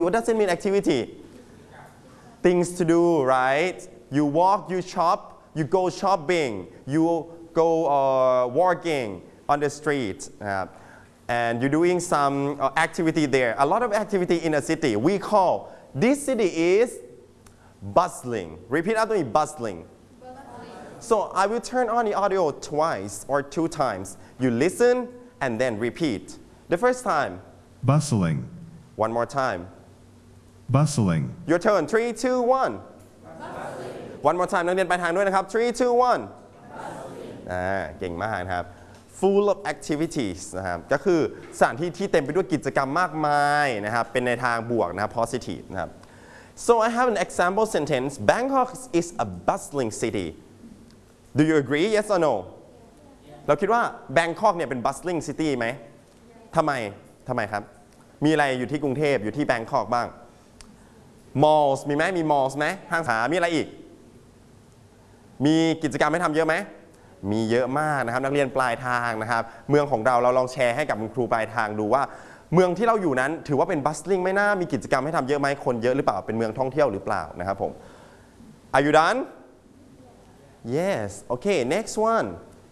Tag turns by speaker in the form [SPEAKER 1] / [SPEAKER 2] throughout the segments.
[SPEAKER 1] What does it mean activity? Things to do, right? You walk, you shop, you go shopping, you go walking on the street, and you're doing some activity there. A lot of activity in a city. We call this city is bustling. Repeat after me, bustling. So I will turn on the audio twice or 2 times. You listen and then repeat. The first time.
[SPEAKER 2] Bustling.
[SPEAKER 1] One more time.
[SPEAKER 2] Bustling.
[SPEAKER 1] Your turn. 3, 2, 1. Bustling. One more time นักเรียนปลายทางด้วยนะครับ 3, 2, 1. เก่งมากนะครับ full of activities นะครับก็คือสถานที่ที่เต็มไปด้วยกิจกรรมมากมายนะครับเป็นในทางบวกนะครับ positive นะครับ so I have an example sentence Bangkok is a bustling city do you agree yes or no เราคิดว่า Bangkok เนี่ยเป็น bustling city ไหมทำไมครับมีอะไรอยู่ที่กรุงเทพอยู่ที่ Bangkok บ้าง malls มีไหมมี malls ไหมห้างสรรพมีอะไรอีกมีกิจกรรมให้ทำเยอะไหมมีเยอะมากนะครับนักเรียนปลายทางนะครับเมืองของเราลองแชร์ให้กับคุณครูปลายทางดูว่าเมืองที่เราอยู่นั้นถือว่าเป็น bustling ไหมนะมีกิจกรรมให้ทำเยอะไหมคนเยอะหรือเปล่าเป็นเมืองท่องเที่ยวหรือเปล่านะครับผม Are you done Yes Okay next one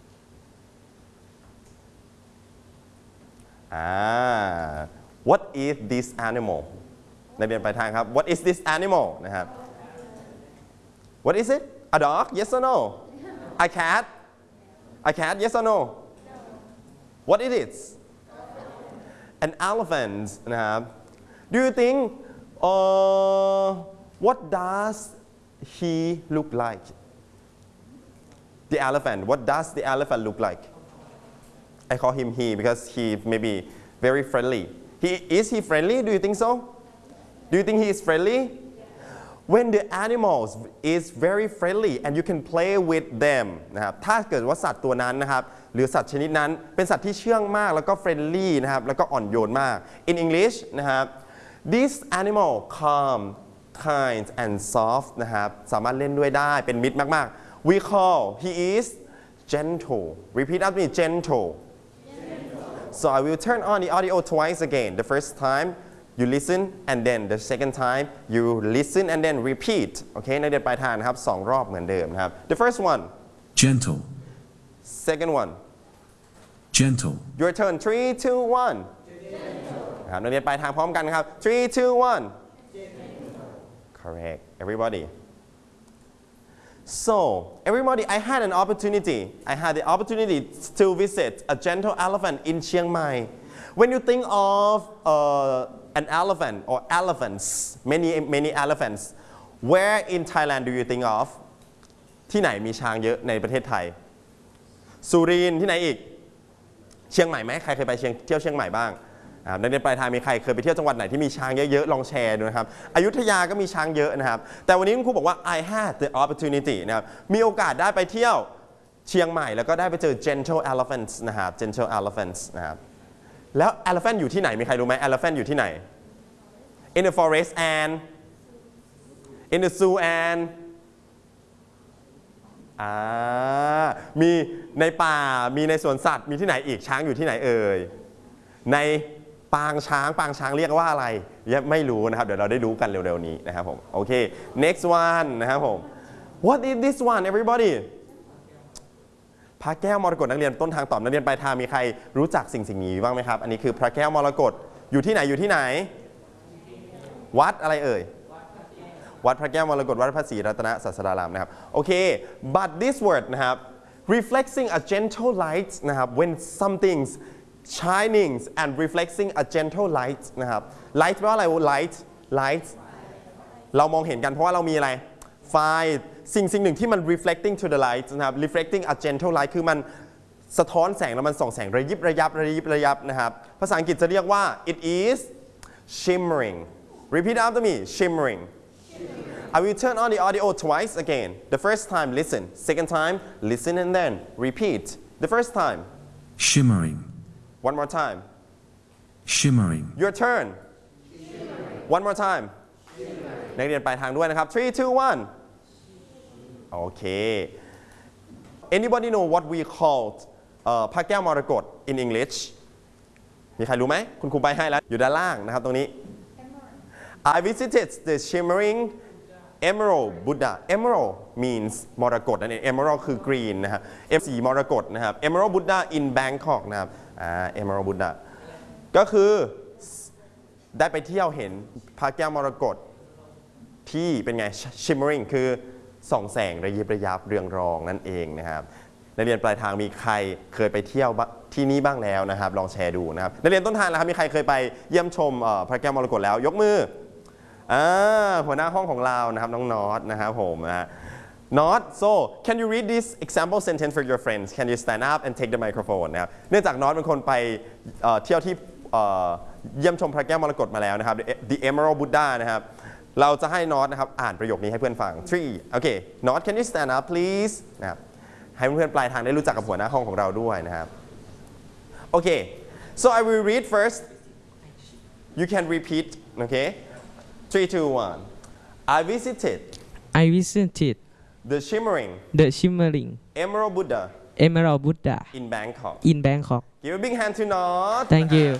[SPEAKER 1] What is this animal นักเรียนปลายทางครับ What is this animal นะครับ What is it A dog Yes or no A cat A cat Yes or no What it is An elephant นะครับ Do you think What does he look like The elephant What does the elephant look like I call him he because he may be very friendly Is he friendly Do you think so Do you think he is friendly When the animals is very friendly and you can play with them นะครับถ้าเกิดว่าสัตว์ตัวนั้นนะครับหรือสัตว์ชนิดนั้นเป็นสัตว์ที่เชื่องมากแล้วก็ friendly นะครับแล้วก็อ่อนโยนมาก In English นะครับ This animal calm kind and soft นะครับสามารถเล่นด้วยได้เป็นมิตรมากๆ We call he is gentle Repeat after me gentle So I will turn on the audio twice again The first time You listen and then the second time you listen and then repeat โอเคนักเรียนปลายทางนะครับ2 รอบเหมือนเดิมนะครับ The first one
[SPEAKER 2] Gentle
[SPEAKER 1] Second one
[SPEAKER 2] Gentle
[SPEAKER 1] Your turn 3, 2, 1นะครับนักเรียนปลายทางพร้อมกันครับ3, 2, 1 Correct Everybody So everybody I had the opportunity to visit a gentle elephant in Chiang Mai When you think of an elephant or elephants many elephants where in Thailand do you think of ที่ไหนมีช้างเยอะในประเทศไทยสุรินทร์ที่ไหนอีกเชียงใหม่ไหมใครเคยไปเที่ยวเชียงใหม่บ้างนักเรียนปลายทางมีใครเคยไปเที่ยวจังหวัดไหนที่มีช้างเยอะๆลองแชร์ดูนะครับอยุธยาก็มีช้างเยอะนะครับแต่วันนี้คุณครูบอกว่า I had the opportunity นะครับมีโอกาสได้ไปเที่ยวเชียงใหม่แล้วก็ได้ไปเจอ gentle elephants นะครับ gentle elephants นะครับแล้ว elephant อยู่ที่ไหนมีใครรู้ไหม elephant อยู่ที่ไหน in the forest and in the zoo and มีในป่ามีในสวนสัตว์มีที่ไหนอีกช้างอยู่ที่ไหนเอ่ยในปางช้างเรียกว่าอะไรยังไม่รู้นะครับเดี๋ยวเราได้รู้กันเร็วๆนี้นะครับผมโอเค next one นะครับผม what is this one everybody พระแก้วมรกตนักเรียนต้นทางตอบนักเรียนปลายทางมีใครรู้จักสิ่งนี้บ้างไหมครับอันนี้คือพระแก้วมรกตอยู่ที่ไหนวัดอะไรเอ่ยวัดพระแก้วมรกตวัดพระศรีรัตนศาสดารามนะครับโอเค but this word นะครับ reflecting a gentle light นะครับ when something's shining and reflecting a gentle light นะครับ light แปลว่าอะไร light เรามองเห็นกันเพราะว่าเรามีอะไรไฟสิ่งหนึ่งที่มัน reflecting to the light นะครับ reflecting a gentle light คือมันสะท้อนแสงแล้วมันส่องแสงระยิบระยับนะครับภาษาอังกฤษจะเรียกว่า it is shimmering repeat after me shimmering I will turn on the audio twice again the first time listen second time listen and then repeat the first time
[SPEAKER 2] Shimmering
[SPEAKER 1] one more time
[SPEAKER 2] Shimmering
[SPEAKER 1] your turn one more time นักเรียนปลายทางด้วยนะครับ3, 2, 1โอเค Anybody know what we called พระแก้วมรกต in English มีใครรู้ไหมคุณครูใบให้แล้วอยู่ด้านล่างนะครับตรงนี้ I visited the shimmering emerald Buddha emerald means มรกตนั่นเอง emerald คือ green นะครับสีมรกตนะครับ emerald Buddha in Bangkok นะครับemerald Buddha ก็คือได้ไปเที่ยวเห็นพระแก้วมรกตที่เป็นไง shimmering คือส่องแสงระยิบระยับเรืองรองนั่นเองนะครับนักเรียนปลายทางมีใครเคยไปเที่ยวที่นี่บ้างแล้วนะครับลองแชร์ดูนะครับนักเรียนต้นทางนะครับมีใครเคยไปเยี่ยมชมพระแก้วมรกตแล้วยกมือหัวหน้าห้องของเรานะครับน้องน็อตนะครับผมNot so can you read this example sentence for your friends can you stand up and take the microphone นะครับเนื่องจากน็อตเป็นคนไปเที่ยวที่เยี่ยมชมพระแก้วมรกตมาแล้วนะครับ The Emerald Buddha นะครับเราจะให้น็อตนะครับอ่านประโยคนี้ให้เพื่อนฟัง โอเค Not can you stand up please นะครับให้เพื่อนๆปลายทางได้รู้จักกับหัวหน้าห้องของเราด้วยนะครับโอเค so I will read first you can repeat okay 3 2 1 I visited
[SPEAKER 3] the
[SPEAKER 1] shimmering Emerald Buddha in Bangkok give a big hand to Not
[SPEAKER 3] Thank you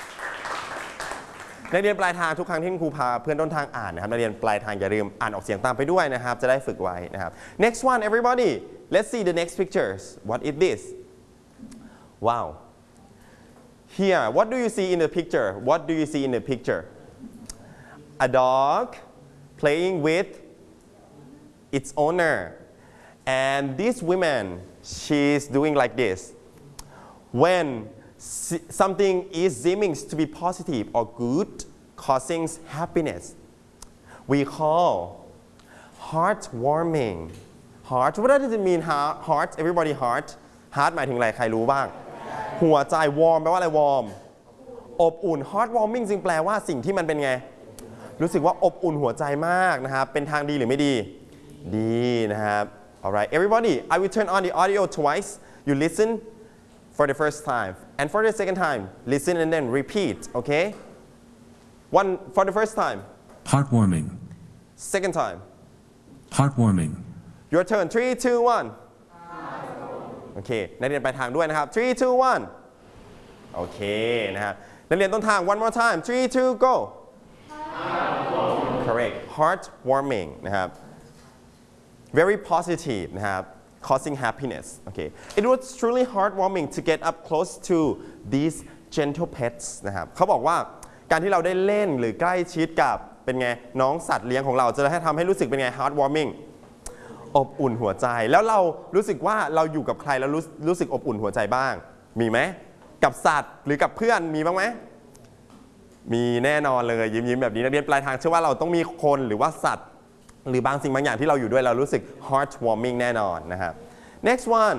[SPEAKER 1] นักเรียนปลายทางทุกครั้งที่คุณครูพาเพื่อนต้นทางอ่านนะครับนักเรียนปลายทางอย่าลืมอ่านออกเสียงตามไปด้วยนะครับจะได้ฝึกไว้นะครับ next one everybody let's see the next pictures what is this wow here what do you see in the picture a dog playing with its owner and this woman she's doing like this when something is seeming to be positive or good causing happiness we call heartwarming heart what does it mean heart everybody heart หมายถึงอะไรใครรู้บ้างหัวใจ warm แปลว่าอะไร warm อบอุ่น heartwarming จึงแปลว่าสิ่งที่มันเป็นไงรู้สึกว่าอบอุ่นหัวใจมากนะครับเป็นทางดีหรือไม่ดีดีนะครับ alright everybody I will turn on the audio twice you listen for the first time and for the second time listen and then repeat okay one for the first time
[SPEAKER 2] heartwarming
[SPEAKER 1] second time
[SPEAKER 2] heartwarming
[SPEAKER 1] your turn 3 2 1โอเคนักเรียนไปทางด้วยนะครับ3 2 1โอเคนะครับนักเรียนต้นทาง one more time 3 2 go correct heartwarming นะครับ very positive นะครับ causing happiness okay it was truly heartwarming to get up close to these gentle pets นะครับเขาบอกว่าการที่เราได้เล่นหรือใกล้ชิดกับเป็นไงน้องสัตว์เลี้ยงของเราจะทำให้รู้สึกเป็นไง heartwarming อบอุ่นหัวใจแล้วเรารู้สึกว่าเราอยู่กับใครแล้วรู้สึกอบอุ่นหัวใจบ้างมีไหมกับสัตว์หรือกับเพื่อนมีบ้างไหมมีแน่นอนเลยยิ้มแบบนี้นักเรียนปลายทางเชื่อว่าเราต้องมีคนหรือว่าสัตว์หรือบางสิ่งบางอย่างที่เราอยู่ด้วยเรารู้สึก heartwarming แน่นอนนะครับ next one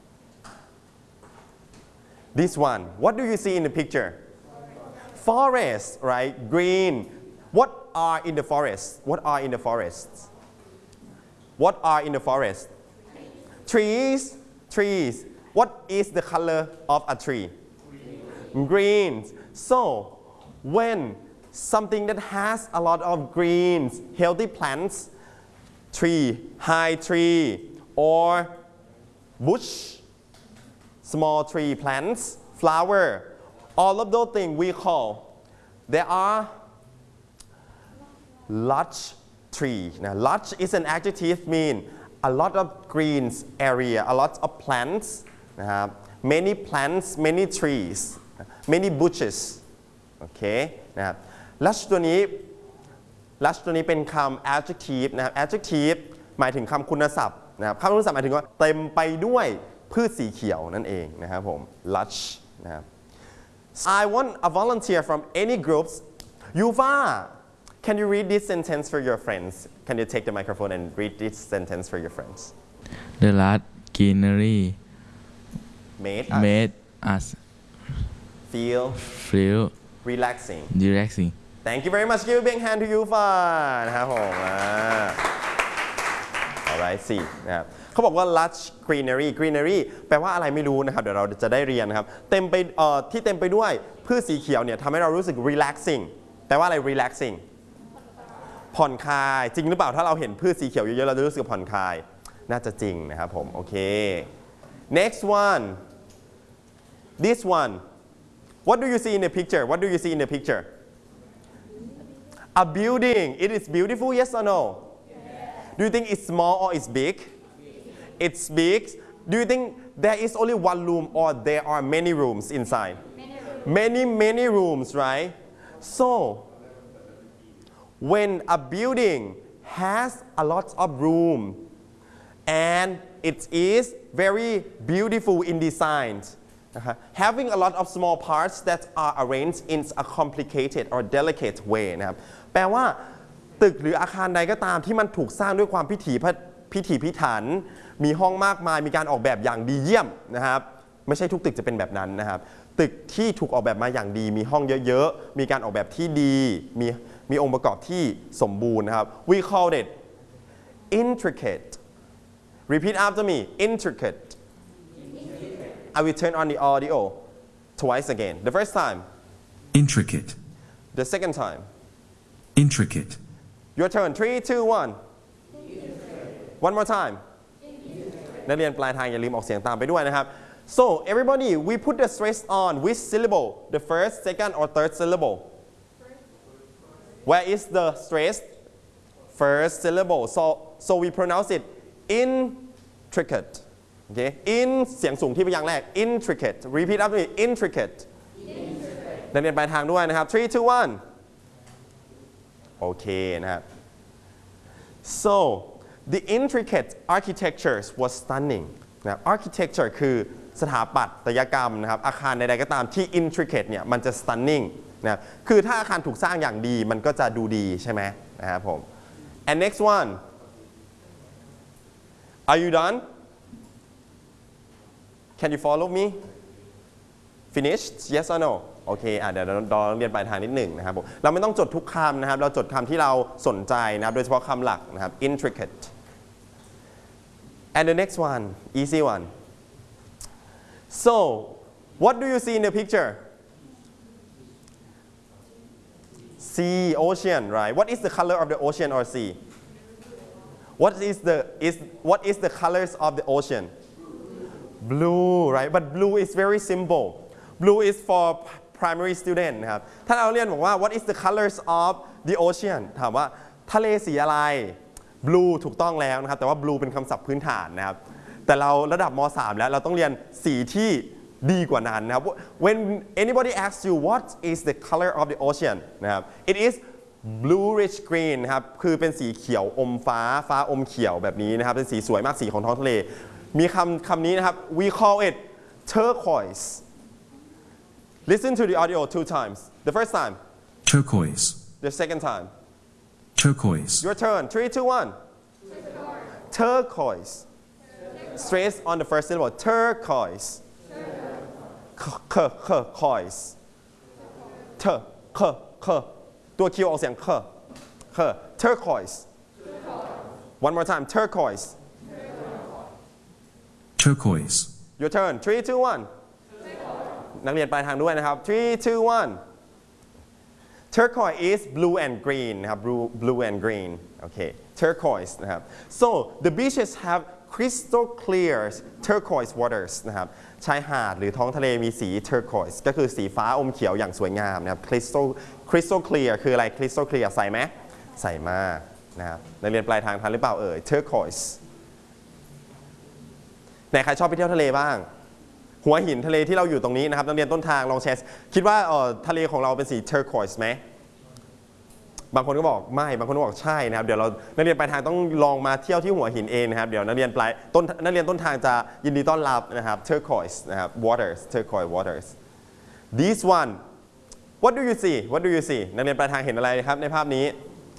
[SPEAKER 1] this one what do you see in the picture forest right green what are in the forest what are in the forest trees what is the color of a tree green so when something that has a lot of greens healthy plants high tree or bush small tree plants flower all of those things we call there are lush tree now lush is an adjective mean a lot of greens area a lot of plantsนะครับ many plants many trees many bushes โอเคนะครับ lush ตัวนี้เป็นคำ adjective นะครับ adjective หมายถึงคำคุณศัพท์นะครับคำคุณศัพท์หมายถึงว่าเต็มไปด้วยพืชสีเขียวนั่นเองนะครับผม lush นะครับ I want a volunteer from any groups Yuva can you read this sentence for your friends can you take the microphone and read this sentence for your friends
[SPEAKER 4] The lush greenery
[SPEAKER 1] made
[SPEAKER 4] us
[SPEAKER 1] feel relaxing Thank you very much give a big hand to Yuva นะครับผมalright นะครับเขาบอกว่า lush greenery แปลว่าอะไรไม่รู้นะครับเดี๋ยวเราจะได้เรียนนะครับที่เต็มไปด้วยพืชสีเขียวเนี่ยทำให้เรารู้สึก relaxing แปลว่าอะไร relaxing ผ่อนคลายจริงหรือเปล่าถ้าเราเห็นพืชสีเขียวเยอะๆเราจะรู้สึกผ่อนคลายน่าจะจริงนะครับผมโอเค next one this one what do you see in the picture A building, it is beautiful, yes or no? Do you think it's small or it's big? It's big. Do you think there is only one room or there are many rooms inside? Many rooms, right? So when a building has a lot of room and it is very beautiful in design, having a lot of small parts that are arranged in a complicated or delicate way นะครับแปลว่าตึกหรืออาคารใดก็ตามที่มันถูกสร้างด้วยความพิถีพิถันมีห้องมากมายมีการออกแบบอย่างดีเยี่ยมนะครับไม่ใช่ทุกตึกจะเป็นแบบนั้นนะครับตึกที่ถูกออกแบบมาอย่างดีมีห้องเยอะๆมีการออกแบบที่ดีมีองค์ประกอบที่สมบูรณ์นะครับ we call it intricate repeat after me intricate I will turn on the audio twice again the first time
[SPEAKER 2] Intricate.
[SPEAKER 1] the second time
[SPEAKER 2] Intricate.
[SPEAKER 1] your turn 3 2 1 one more time นักเรียนปลายทางอย่าลืมออกเสียงตามไปด้วยนะครับ so everybody we put the stress on which syllable the first second or third syllable where is the stress first syllable so we pronounce it intricate okay in เสียงสูงที่พยางค์แรก intricate repeat after me intricate นักเรียนปลายทางด้วยนะครับ 3 2 1โอเคนะครับ so the intricate architecture was stunning นะ architecture คือสถาปัตยกรรมนะครับอาคารใดๆก็ตามที่ intricate เนี่ยมันจะ stunning นะคือถ้าอาคารถูกสร้างอย่างดีมันก็จะดูดีใช่ไหมนะครับผม and next one are you done can you follow me finished yes or no โอเคเดี๋ยวเราเรียนปลายทางนิดหนึ่งนะครับผมเราไม่ต้องจดทุกคำนะครับเราจดคำที่เราสนใจนะครับโดยเฉพาะคำหลักนะครับ intricate and the next one easy one so what do you see in the picture sea ocean right what is the color of the ocean or sea what is the colors of the ocean blue right but blue is very simple blue is for primary student นะครับถ้าเราเรียนบอกว่า what is the colors of the ocean ถามว่าทะเลสีอะไร blue ถูกต้องแล้วนะครับแต่ว่า blue เป็นคำศัพท์พื้นฐานนะครับแต่เราระดับม.3 แล้วเราต้องเรียนสีที่ดีกว่านั้นนะครับ when anybody asks you what is the color of the ocean นะครับ it is bluish green นะครับคือเป็นสีเขียวอมฟ้าอมเขียวแบบนี้นะครับเป็นสีสวยมากสีของท้องทะเลมีคำนี้นะครับ we call it turquoise listen to the audio 2 times the first time
[SPEAKER 2] Turquoise.
[SPEAKER 1] the second time
[SPEAKER 2] Turquoise.
[SPEAKER 1] your turn 3 2 1 turquoise stress on the first syllable turquoise turquoise ตัวคิวออกเสียงturquoise one more time turquoise
[SPEAKER 2] Turquoise.
[SPEAKER 1] your turn 3 2 1นักเรียนปลายทางด้วยนะครับ 3 2 1 turquoise is blue and green นะครับ blue and green okay turquoise นะครับ so the beaches have crystal clear turquoise waters นะครับชายหาดหรือท้องทะเลมีสี turquoise ก็คือสีฟ้าอมเขียวอย่างสวยงามนะครับ crystal clear คืออะไร crystal clear ใสไหมใสมากนะครับนักเรียนปลายทางทันหรือเปล่าturquoise ไหนใครชอบไปเที่ยวทะเลบ้างหัวหินทะเลที่เราอยู่ตรงนี้นะครับนักเรียนต้นทางลองแชร์คิดว่าทะเลของเราเป็นสี turquoise ไหมบางคนก็บอกไม่บางคนก็บอกใช่นะครับเดี๋ยวเรานักเรียนปลายทางต้องลองมาเที่ยวที่หัวหินเองนะครับเดี๋ยวนักเรียนต้นทางจะยินดีต้อนรับนะครับ turquoise นะครับ waters turquoise waters this one what do you see นักเรียนปลายทางเห็นอะไรครับในภาพนี้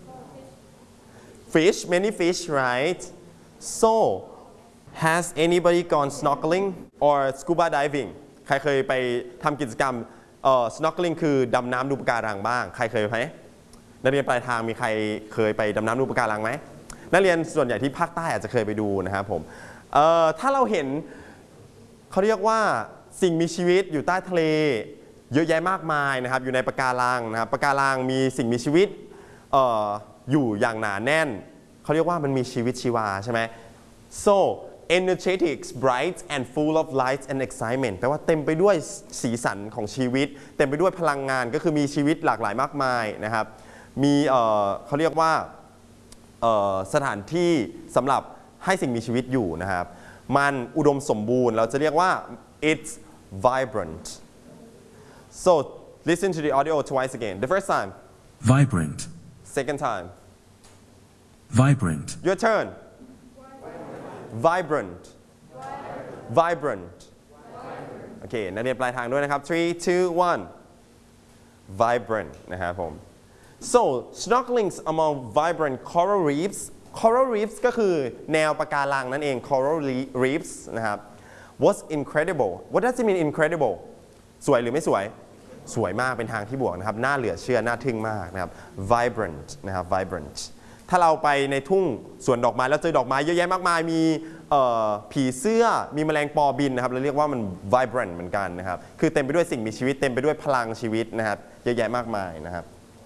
[SPEAKER 1] fish many fish right so has anybody gone snorkeling or scuba diving ใครเคยไปทำกิจกรรมsnorkeling คือดำน้ำดูปะการังบ้างใครเคยไหมนักเรียนปลายทางมีใครเคยไปดำน้ำดูปะการังไหมนักเรียนส่วนใหญ่ที่ภาคใต้อาจจะเคยไปดูนะครับผมถ้าเราเห็นเขาเรียกว่าสิ่งมีชีวิตอยู่ใต้ทะเลเยอะแยะมากมายนะครับอยู่ในปะการังนะครับปะการังมีสิ่งมีชีวิตอยู่อย่างหนาแน่นเขาเรียกว่ามันมีชีวิตชีวาใช่ไหม so energetic bright and full of light and excitement แปลว่าเต็มไปด้วยสีสันของชีวิตเต็มไปด้วยพลังงานก็คือมีชีวิตหลากหลายมากมายนะครับมีเขาเรียกว่าสถานที่สำหรับให้สิ่งมีชีวิตอยู่นะครับมันอุดมสมบูรณ์เราจะเรียกว่า it's vibrant so listen to the audio twice again the first time
[SPEAKER 2] Vibrant.
[SPEAKER 1] second time
[SPEAKER 2] Vibrant.
[SPEAKER 1] your turn vibrant vibrant โอเคนักเรียนปลายทางด้วยนะครับ 3 2 1 vibrant นะครับผม so snorkeling among vibrant coral reefs coral reefs ก็คือแนวปะการังนั่นเอง coral reefs นะครับ was incredible what does it mean incredible สวยหรือไม่สวยสวยมากเป็นทางที่บวกนะครับน่าเหลือเชื่อน่าทึ่งมากนะครับ vibrant นะครับ vibrant ถ้าเราไปในทุ่งสวนดอกไม้แล้วเจอดอกไม้เยอะแยะมากมายมีผีเสื้อมีแมลงปอบินนะครับเราเรียกว่ามัน vibrant เหมือนกันนะครับคือเต็มไปด้วยสิ่งมีชีวิตเต็มไปด้วยพลังชีวิตนะครับเยอะแยะมากมายนะครับ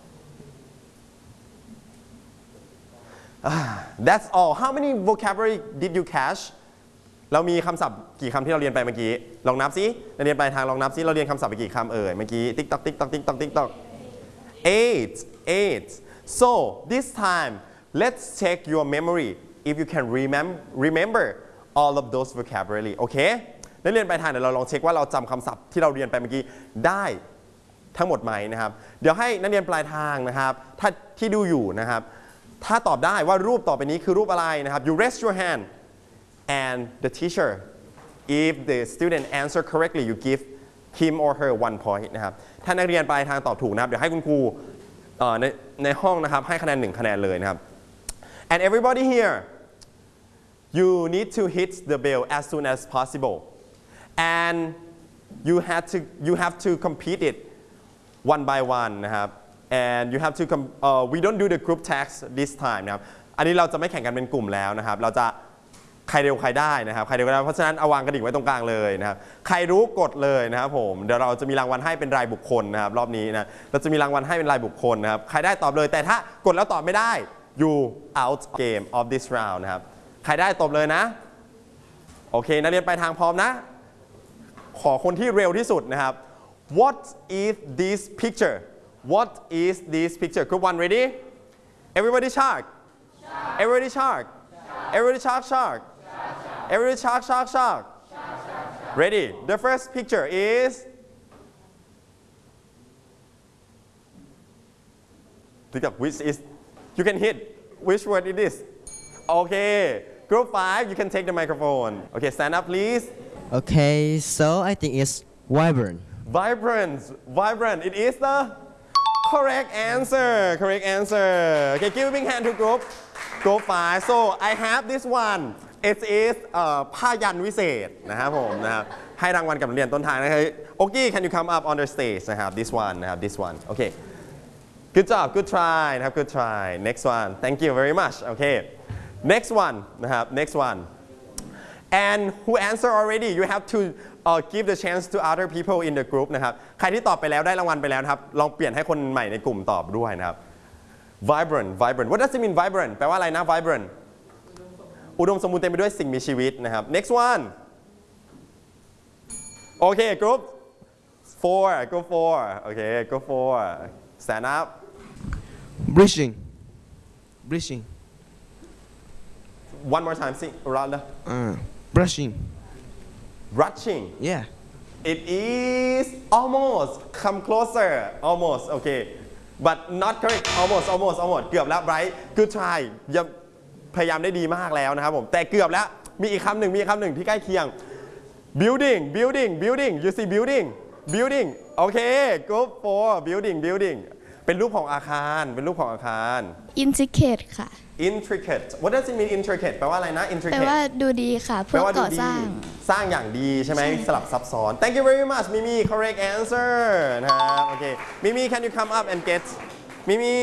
[SPEAKER 1] That's all how many vocabulary did you catch เรามีคำศัพท์กี่คำที่เราเรียนไปเมื่อกี้ลองนับซิเราเรียนไปทางลองนับซิเราเรียนคำศัพท์ไปกี่คำเมื่อกี้ติ๊กตอกติ๊กตอกติ๊กตอกติ๊กตอก eight so this time let's check your memory if you can remember all of those vocabulary โอเคนักเรียนไปทางเดี๋ยวเราลองเช็คว่าเราจำคำศัพท์ที่เราเรียนไปเมื่อกี้ได้ทั้งหมดไหมนะครับเดี๋ยวให้นักเรียนปลายทางนะครับถ้าที่ดูอยู่นะครับถ้าตอบได้ว่ารูปต่อไปนี้คือรูปอะไรนะครับ you raise your hand and the teacher if the student answer correctly you give him or her 1 point นะครับถ้านักเรียนปลายทางตอบถูกนะครับเดี๋ยวให้คุณครูในห้องนะครับให้คะแนน1คะแนนเลยนะครับ and everybody here you need to hit the bell as soon as possible and you have to complete it one by one นะครับ and you have to we don't do the group text this time นะครับอันนี้เราจะไม่แข่งกันเป็นกลุ่มแล้วนะครับเราจะใครเร็วใครได้นะครับใครเร็วใครได้เพราะฉะนั้นเอาวางกระดิ่งไว้ตรงกลางเลยนะครับใครรู้กดเลยนะครับผมเดี๋ยวเราจะมีรางวัลให้เป็นรายบุคคลนะครับรอบนี้นะเราจะมีรางวัลให้เป็นรายบุคคลนะครับใครได้ตอบเลยแต่ถ้ากดแล้วตอบไม่ได้ you out game of this round นะครับใครได้ตอบเลยนะโอเคนักเรียนไปทางพร้อมนะขอคนที่เร็วที่สุดนะครับ what is this picture what is this picture group 1 ready everybody shark everybody shark everybody shark everybody shark ready the first picture is which is you can hit which word it is okay group 5 you can take the microphone okay stand up please
[SPEAKER 5] Okay, so I think it's vibrant.
[SPEAKER 1] Vibrant. It is the correct answer. Okay, giving hand to group 5. So I have this one. It is ผ้ายันวิเศษนะครับผมนะครับให้รางวัลกับนักเรียนต้นทางนะครับโอเค can you come up on the stage นะครับ this one นะครับ this one okay good job good try นะครับ good try next one thank you very much okay next one นะครับ next one and who answer already you have to give the chance to other people in the group นะครับใครที่ตอบไปแล้วได้รางวัลไปแล้วนะครับลองเปลี่ยนให้คนใหม่ในกลุ่มตอบด้วยนะครับ vibrant what does it mean vibrant แปลว่าอะไรนะ vibrant อุดมสมบูรณ์เต็มไปด้วยสิ่งมีชีวิตนะครับ next one โอเค group 4 go 4โอเค go 4 stand up
[SPEAKER 5] Breaching.
[SPEAKER 1] one more time sing Rolanda
[SPEAKER 5] Brushing.
[SPEAKER 1] brushing
[SPEAKER 5] Yeah.
[SPEAKER 1] it is almost come closer almost okay but not correct almost เกือบแล้ว Bright good try พยายามได้ดีมากแล้วนะครับผมแต่เกือบแล้วมีอีกคำหนึ่งที่ใกล้เคียง building you see building โอเค go for building เป็นรูปของอาคาร
[SPEAKER 6] intricate ค่ะ
[SPEAKER 1] intricate what does it mean intricate แปลว่าอะไรนะ
[SPEAKER 6] แปล
[SPEAKER 1] intricate
[SPEAKER 6] ว่าดูดีค่ะเพื่อก่อสร้าง
[SPEAKER 1] สร้างอย่างดีใช่ไหมสลับซับซ้อน thank you very much มิมี่ correct answer นะครับโอเคมิมี่ can you come up and get มิมี่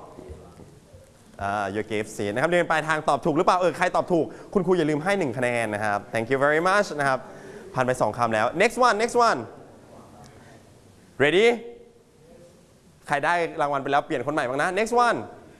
[SPEAKER 1] your gift seat นะครับเดินปลายทางตอบถูกหรือเปล่าใครตอบถูกคุณครูอย่าลืมให้1คะแนนนะครับ thank you very much นะครับผ่านไป2คำแล้ว next one ready ใครได้รางวัลไปแล้วเปลี่ยนคนใหม่บ้างนะ next one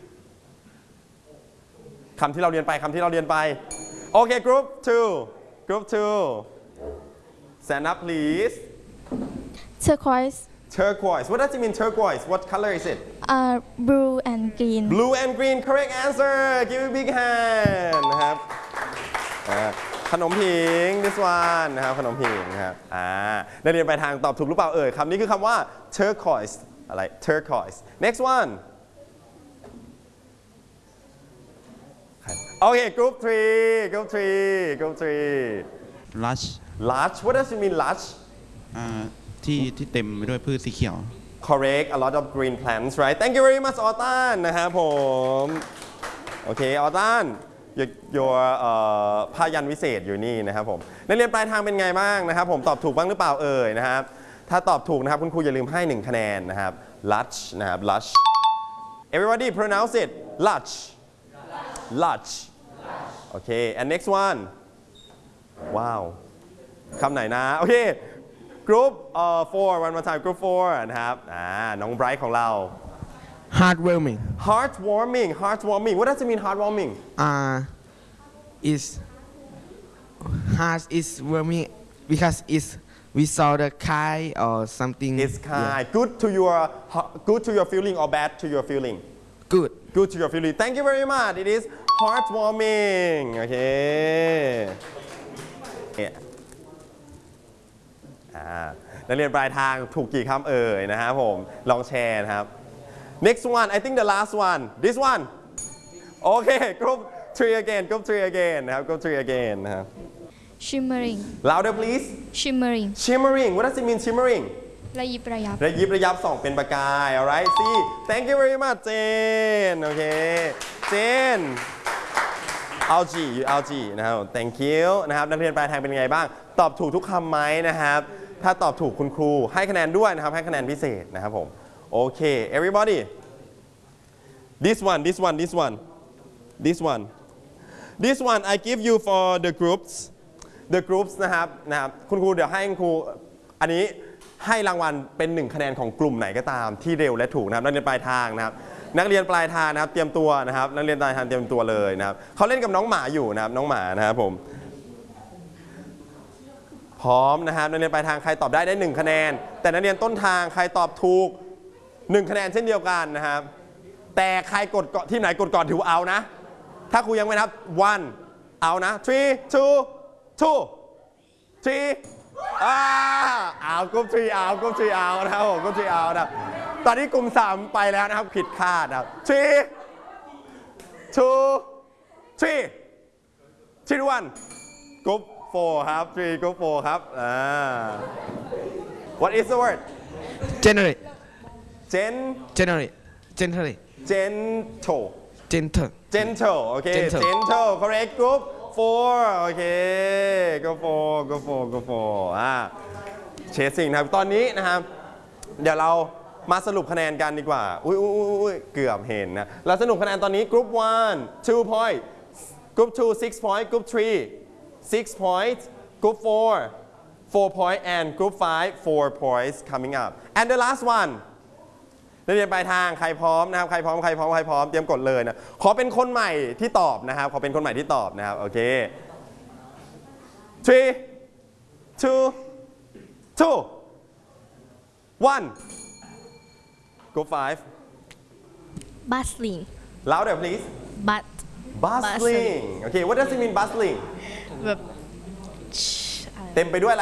[SPEAKER 1] คำที่เราเรียนไปโอเค group 2 stand up please
[SPEAKER 6] turquoise
[SPEAKER 1] turquoise what does it mean turquoise what color is it
[SPEAKER 6] blue and green
[SPEAKER 1] blue and green correct answer give me a big hand นะครับขนมผิง this one นะครับขนมผิงนะครับนักเรียนไปทางตอบถูกหรือเปล่าเอ่ยคำนี้คือคำว่า turquoise อะไร turquoise next one โอเค group 3
[SPEAKER 7] lush
[SPEAKER 1] lush what does it mean lush
[SPEAKER 7] ที่เต็มไปด้วยพืชสีเขียว
[SPEAKER 1] correct a lot of green plants right thank you very much ออตันนะครับผมโอเคออตันyour ผ้ายันวิเศษอยู่นี่นะครับผมนักเรียนปลายทางเป็นไงบ้างนะครับผมตอบถูกบ้างหรือเปล่าเอ่ยนะครับถ้าตอบถูกนะครับคุณครูอย่าลืมให้1คะแนนนะครับ lush นะครับ lush everybody pronounce it lush โอเค and next one ว้าวคำไหนนะโอเค group 4 one more time group 4นะครับน้องไบรท์ของเรา
[SPEAKER 5] Heartwarming.
[SPEAKER 1] heartwarming what does it mean heartwarming
[SPEAKER 5] Is heart is warming because we saw the kite or something.
[SPEAKER 1] it's kind good to your feeling or bad to your feeling
[SPEAKER 5] Good.
[SPEAKER 1] good to your feeling thank you very much it is heartwarming โอเคนักเรียนปลายทางถูกกี่คำเอ่ยนะครับผมลองแชร์นะครับ next one I think the last one this one โอเค group 3 again นะครับ group 3 again นะครับ
[SPEAKER 6] shimmering
[SPEAKER 1] louder please
[SPEAKER 6] shimmering
[SPEAKER 1] what does it mean shimmering
[SPEAKER 6] ระยิบระยับ
[SPEAKER 1] ระยิบระยับส่องเป็นประกาย alright see thank you very much เจนโอเคเจนalgae นะครับ thank you นะครับนักเรียนปลายทางเป็นไงบ้างตอบถูกทุกคำไหมนะครับถ้าตอบถูกคุณครูให้คะแนนด้วยนะครับให้คะแนนพิเศษนะครับผมโอเค everybody this one I give you for the groups นะครับคุณครูเดี๋ยวให้คุณครูอันนี้ให้รางวัลเป็น1คะแนนของกลุ่มไหนก็ตามที่เร็วและถูกนะครับนักเรียนปลายทางนะครับนักเรียนปลายทางนะครับเตรียมตัวนะครับนักเรียนปลายทางเตรียมตัวเลยนะครับเขาเล่นกับน้องหมาอยู่นะครับน้องหมานะครับผมพร้อมนะครับนักเรียนปลายทางใครตอบได้1คะแนนแต่นักเรียนต้นทางใครตอบถูก1คะแนนเช่นเดียวกันนะครับแต่ใครกดที่ไหนกดก่อนถือเอานะถ้าครูยังไม่นับ1เอานะ3 2 เอากลุ่ม3เอานะครับผมกลุ่ม3เอานะตอนนี้กลุ่ม3ไปแล้วนะครับผิดคาดนะครับ3 2 1กลุ่ม4ครับ3กลุ่ม4ครับWhat is the word
[SPEAKER 5] Generate. Generate. Generate.
[SPEAKER 1] gentle okay gentle correct group 4โอเค go chasing นะครับตอนนี้นะครับเดี๋ยวเรามาสรุปคะแนนกันดีกว่าอุ้ยเกือบเห็นนะเราสรุปคะแนนตอนนี้ group 1 2 point group 2 6 point group 3 6 point group 4 point and group 5 4 points coming up and the last one นักเรียนปลายทางใครพร้อมนะครับใครพร้อมเตรียมกดเลยนะขอเป็นคนใหม่ที่ตอบนะครับขอเป็นคนใหม่ที่ตอบนะครับโอเค3 2 1 go 5
[SPEAKER 6] bustling
[SPEAKER 1] louder please bustling โอเค what does it mean bustling
[SPEAKER 6] แบบ
[SPEAKER 1] เต็มไปด้วยอะไร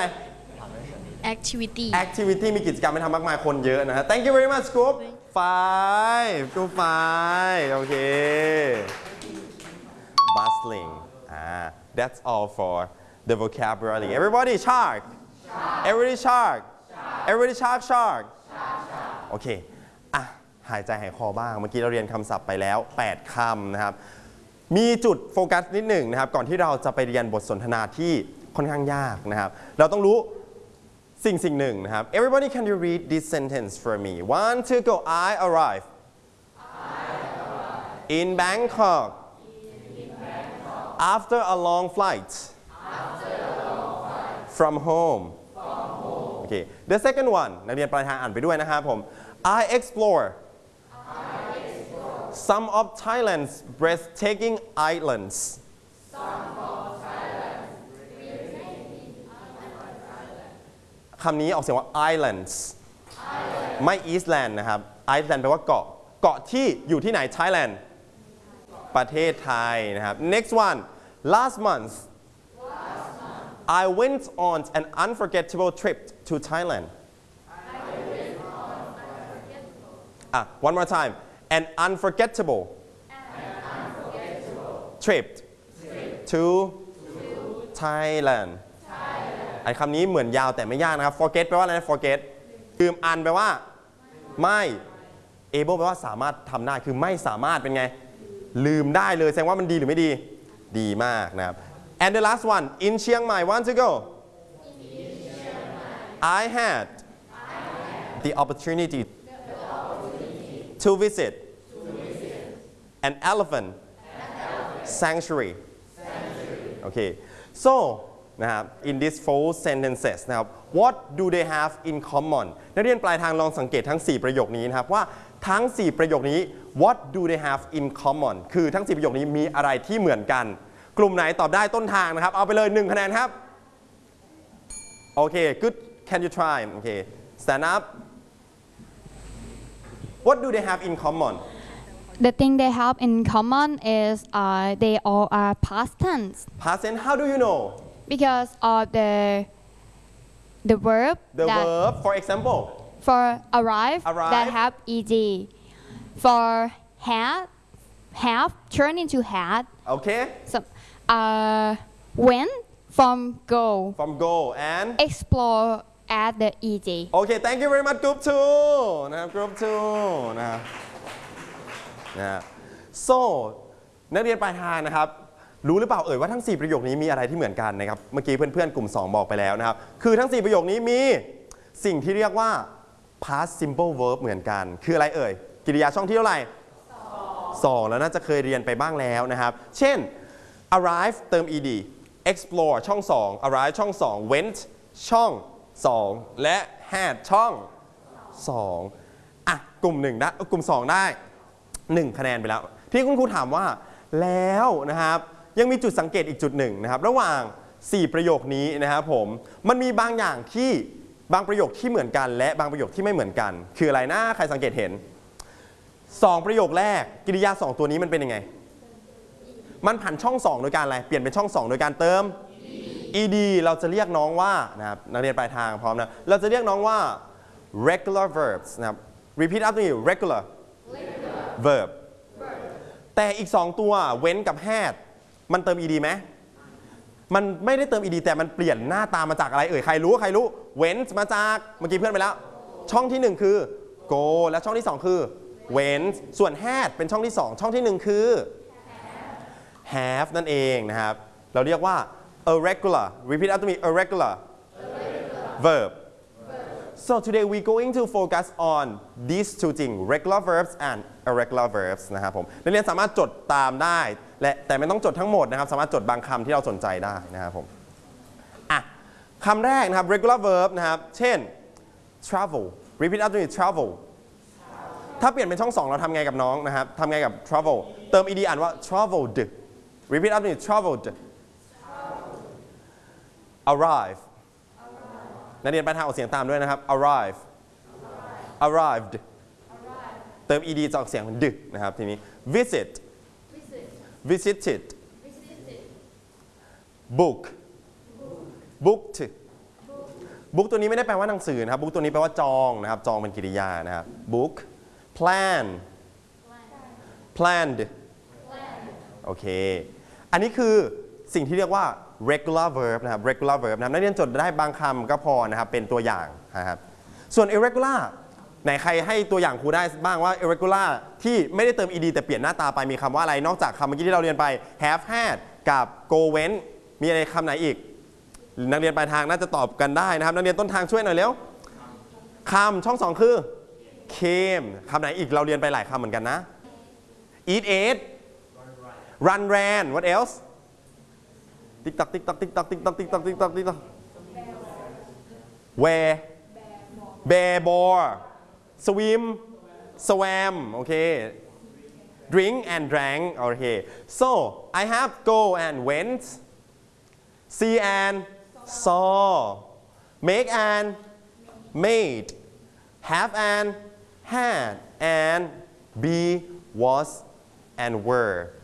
[SPEAKER 6] activity
[SPEAKER 1] มีกิจกรรมให้ทำมากมายคนเยอะนะฮะ thank you very much group 5 group 5โอเค bustling that's all for the vocabulary everybody sharkโอเคหายใจหายคอบ้างเมื่อกี้เราเรียนคำศัพท์ไปแล้ว8คำนะครับมีจุดโฟกัสนิดหนึ่งนะครับก่อนที่เราจะไปเรียนบทสนทนาที่ค่อนข้างยากนะครับเราต้องรู้สิ่งหนึ่งนะครับ everybody can you read this sentence for me 1 2 go I arrive in Bangkok after a long flight from home okay the second one นักเรียนปลายทางอ่านไปด้วยนะครับผม I explore some of Thailand's breathtaking islandsคำนี้ออกเสียงว่า islands ไม่ Iceland นะครับ Iceland แปลว่าเกาะเกาะที่อยู่ที่ไหน Thailand ประเทศไทยนะครับ next one last month I went on an unforgettable trip to Thailand one more time an unforgettable trip to Thailand ไอ้คำนี้เหมือนยาวแต่ไม่ยากนะครับ forget แปลว่าอะไรนะ forget ลืมอันแปลว่าไม่ able แปลว่าสามารถทำได้คือไม่สามารถเป็นไงลืมได้เลยแสดงว่ามันดีหรือไม่ดีดีมากนะครับ and the last one in Chiang Mai want to go I had the opportunity to visit an elephant sanctuary okay so นะครับ in these four sentences นะครับ what do they have in common นักเรียนปลายทางลองสังเกตทั้ง 4 ประโยคนี้นะครับว่าทั้ง 4 ประโยคนี้ what do they have in common คือทั้ง 4 ประโยคนี้มีอะไรที่เหมือนกันกลุ่มไหนตอบได้ต้นทางนะครับเอาไปเลย1 คะแนนครับโอเค good can you try โอเค stand up what do they have in common
[SPEAKER 6] The thing they have in common is they all are past tense
[SPEAKER 1] past tense how do you know
[SPEAKER 6] because of the verb
[SPEAKER 1] the
[SPEAKER 6] that
[SPEAKER 1] verb for example
[SPEAKER 6] for arrive that
[SPEAKER 1] Arrive.
[SPEAKER 6] have ed for have turn into had
[SPEAKER 1] okay
[SPEAKER 6] so went from go
[SPEAKER 1] from go and
[SPEAKER 6] explore add the ed
[SPEAKER 1] โอเค thank you very much group 2นะครับ group 2นะครับso นักเรียนปลายทางนะครับรู้หรือเปล่าเอ่ยว่าทั้ง 4 ประโยคนี้มีอะไรที่เหมือนกันนะครับเมื่อกี้เพื่อนๆกลุ่ม 2 บอกไปแล้วนะครับคือทั้ง 4 ประโยคนี้มีสิ่งที่เรียกว่า past simple verb เหมือนกันคืออะไรเอ่ยกริยาช่องที่เท่าไหร่2แล้วน่าจะเคยเรียนไปบ้างแล้วนะครับเช่น arrive เติม ed explore ช่อง 2 arrive ช่อง 2 went ช่อง 2 และ had ช่อง 2อ่ะกลุ่ม1ได้กลุ่ม 2 ได้1 คะแนนไปแล้วที่คุณครูถามว่าแล้วนะครับยังมีจุดสังเกตอีกจุดหนึ่งนะครับระหว่าง 4 ประโยคนี้นะครับผมมันมีบางอย่างที่บางประโยคที่เหมือนกันและบางประโยคที่ไม่เหมือนกันคืออะไรนะใครสังเกตเห็น2 ประโยคแรกกริยา2 ตัวนี้มันเป็นยังไงมันผันช่อง 2 โดยการอะไรเปลี่ยนเป็นช่อง 2 โดยการเติม ed เราจะเรียกน้องว่านะครับนักเรียนปลายทางพร้อมนะเราจะเรียกน้องว่า regular verbs นะครับ repeat after me regular verb แต่อีก 2 ตัว when กับ had มันเติม ed ไหมมันไม่ได้เติม ed แต่มันเปลี่ยนหน้าตามาจากอะไรเอ่ยใครรู้ when มาจากเมื่อกี้เพื่อนไปแล้วช่องที่ 1 คือ go และช่องที่ 2 คือ when ส่วน had เป็นช่องที่ 2 ช่องที่ 1 คือ have นั่นเองนะครับเราเรียกว่า irregular repeat after me irregular verb so today we going to focus on these 2 things regular verbs and irregular verbs นะครับผมนักเรียนสามารถจดตามได้และแต่ไม่ต้องจดทั้งหมดนะครับสามารถจดบางคำที่เราสนใจได้นะครับผมอ่ะคำแรกนะครับ regular verb นะครับเช่น travel repeat after me travel ถ้าเปลี่ยนเป็นช่อง 2 เราทำไงกับน้องนะครับทำไงกับ travel เติม ed อ่านว่า traveled repeat after me traveled arrive นักเรียนปลายทางออกเสียงตามด้วยนะครับ arrive arrived เติม ed จะออกเสียงดึกนะครับทีนี้ visit visited book booked book ตัวนี้ไม่ได้แปลว่าหนังสือนะครับ book ตัวนี้แปลว่าจองนะครับจองเป็นกริยานะครับ book plan planned โอเคอันนี้คือสิ่งที่เรียกว่า regular verb นะครับ regular verb นะครับนักเรียนจดได้บางคำก็พอนะครับเป็นตัวอย่างนะครับส่วน irregular ไหนใครให้ตัวอย่างครูได้บ้างว่า irregular ที่ไม่ได้เติม ed แต่เปลี่ยนหน้าตาไปมีคำว่าอะไรนอกจากคำเมื่อกี้ที่เราเรียนไป have had กับ go went มีอะไรคำไหนอีกนักเรียนปลายทางน่าจะตอบกันได้นะครับนักเรียนต้นทางช่วยหน่อยเร็วคำช่อง 2 คือ came คำไหนอีกเราเรียนไปหลายคำเหมือนกันนะ eat ate run ran what else ติ๊กตักติ๊กตักติ๊กตักติ๊กตักติ๊กตักติ๊กตักติ๊กตัก where bear bore swim swam โอเค drink and drank โอเค so I have go and went see and saw make and made have and had and be was and were